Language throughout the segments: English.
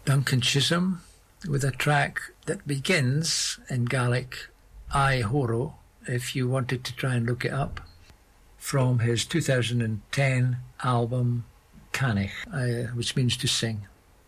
Duncan Chisholm with a track that begins in Gaelic, I Horo, if you wanted to try and look it up, from his 2010 album Canich, which means to sing.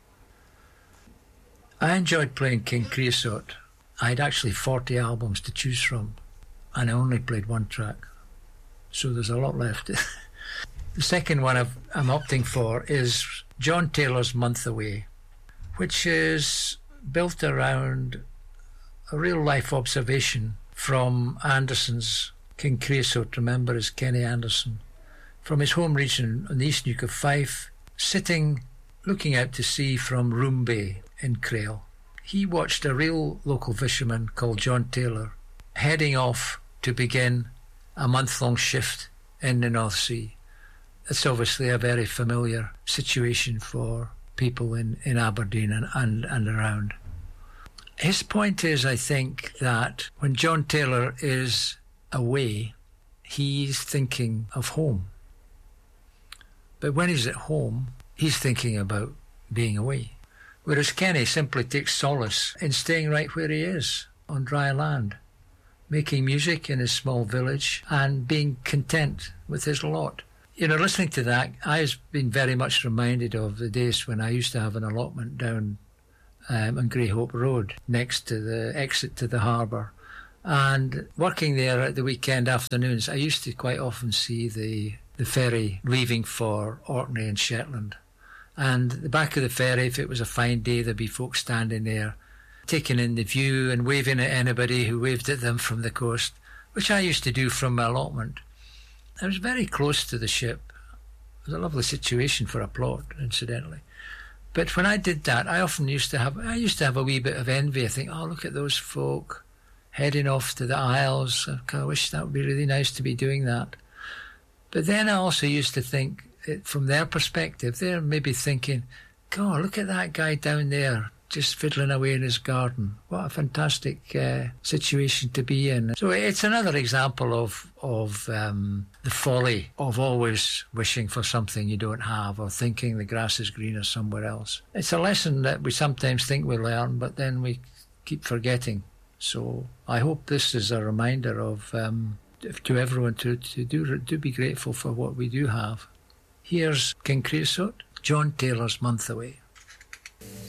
I enjoyed playing King Creosote. I had actually 40 albums to choose from, and I only played one track, so there's a lot left. The second one I'm opting for is John Taylor's Month Away, which is built around a real-life observation from Anderson's King Creosote, remember, as Kenny Anderson, from his home region on the East Neuk of Fife, sitting, looking out to sea from Room Bay in Crail. He watched a real local fisherman called John Taylor heading off to begin a month-long shift in the North Sea. It's obviously a very familiar situation for people in Aberdeen and around. His point is, I think, that when John Taylor is away, he's thinking of home. But when he's at home, he's thinking about being away. Whereas Kenny simply takes solace in staying right where he is, on dry land, making music in his small village and being content with his lot. You know, listening to that, I've been very much reminded of the days when I used to have an allotment down on Greyhope Road, next to the exit to the harbour. And working there at the weekend afternoons, I used to quite often see the ferry leaving for Orkney and Shetland. And at the back of the ferry, if it was a fine day, there'd be folks standing there, taking in the view and waving at anybody who waved at them from the coast, which I used to do from my allotment. I was very close to the ship. It was a lovely situation for a plot, incidentally. But when I did that, I used to have a wee bit of envy. I think, oh, look at those folk heading off to the Isles. I wish that would be really nice to be doing that. But then I also used to think, from their perspective, they're maybe thinking, God, look at that guy down there, just fiddling away in his garden. What a fantastic situation to be in. So it's another example of the folly of always wishing for something you don't have, or thinking the grass is greener somewhere else. It's a lesson that we sometimes think we learn, but then we keep forgetting. So I hope this is a reminder of to everyone to do be grateful for what we do have. Here's King Creosote, John Taylor's Month Away.